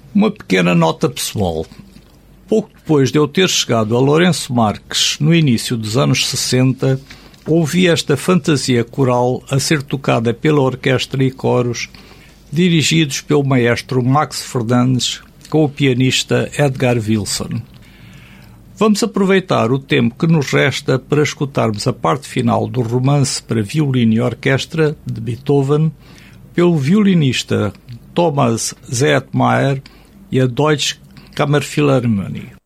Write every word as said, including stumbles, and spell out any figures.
Uma pequena nota pessoal. Pouco depois de eu ter chegado a Lourenço Marques, no início dos anos sessenta, ouvi esta fantasia coral a ser tocada pela orquestra e coros, dirigidos pelo maestro Max Fernandes, com o pianista Edgar Wilson. Vamos aproveitar o tempo que nos resta para escutarmos a parte final do romance para violino e orquestra, de Beethoven, pelo violinista Thomas Zehetmeier e a Deutsche Kammerphilharmonie.